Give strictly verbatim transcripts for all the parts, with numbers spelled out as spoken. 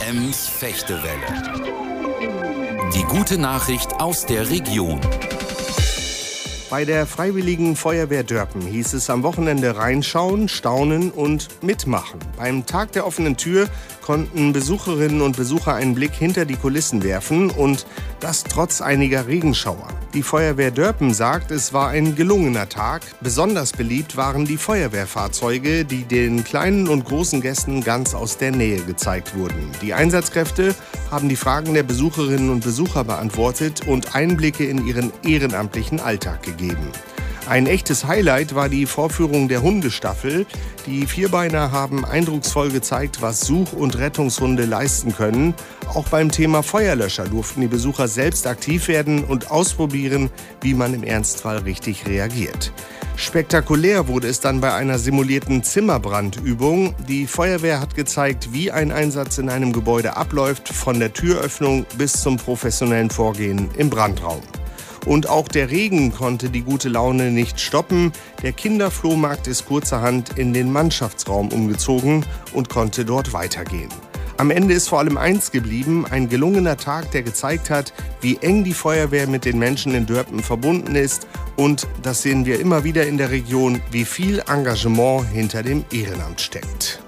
Ems Fechtewelle. Die gute Nachricht aus der Region. Bei der Freiwilligen Feuerwehr Dörpen hieß es am Wochenende reinschauen, staunen und mitmachen. Beim Tag der offenen Tür konnten Besucherinnen und Besucher einen Blick hinter die Kulissen werfen und das trotz einiger Regenschauer. Die Feuerwehr Dörpen sagt, es war ein gelungener Tag. Besonders beliebt waren die Feuerwehrfahrzeuge, die den kleinen und großen Gästen ganz aus der Nähe gezeigt wurden. Die Einsatzkräfte haben die Fragen der Besucherinnen und Besucher beantwortet und Einblicke in ihren ehrenamtlichen Alltag gegeben. Ein echtes Highlight war die Vorführung der Hundestaffel. Die Vierbeiner haben eindrucksvoll gezeigt, was Such- und Rettungshunde leisten können. Auch beim Thema Feuerlöscher durften die Besucher selbst aktiv werden und ausprobieren, wie man im Ernstfall richtig reagiert. Spektakulär wurde es dann bei einer simulierten Zimmerbrandübung. Die Feuerwehr hat gezeigt, wie ein Einsatz in einem Gebäude abläuft, von der Türöffnung bis zum professionellen Vorgehen im Brandraum. Und auch der Regen konnte die gute Laune nicht stoppen. Der Kinderflohmarkt ist kurzerhand in den Mannschaftsraum umgezogen und konnte dort weitergehen. Am Ende ist vor allem eins geblieben, ein gelungener Tag, der gezeigt hat, wie eng die Feuerwehr mit den Menschen in Dörpen verbunden ist. Und das sehen wir immer wieder in der Region, wie viel Engagement hinter dem Ehrenamt steckt.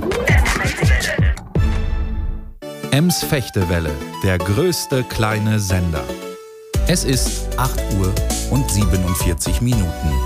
Ems Fechtewelle, der größte kleine Sender. Es ist acht Uhr und siebenundvierzig Minuten.